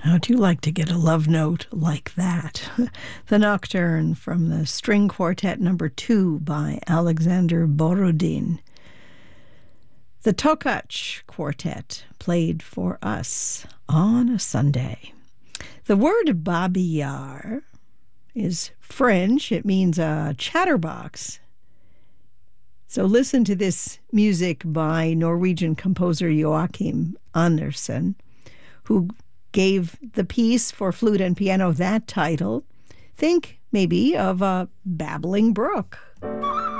How'd you like to get a love note like that? The Nocturne from the String Quartet number 2 by Alexander Borodin. The Tokach Quartet played for us on a Sunday. The word Babi Yar is French. It means a chatterbox. So listen to this music by Norwegian composer Joachim Andersen, who gave the piece for flute and piano that title. Think maybe of a babbling brook.